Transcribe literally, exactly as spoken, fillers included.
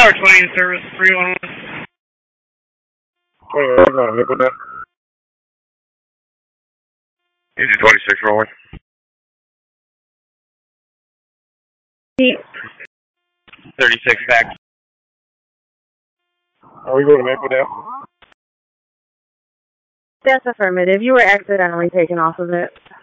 Tower twenty in service, three one one. twenty-one, I'm going to hit with that. Engine twenty-six rolling. thirty-six back. Are we going to make with that? That's affirmative. You were accidentally taken off of it.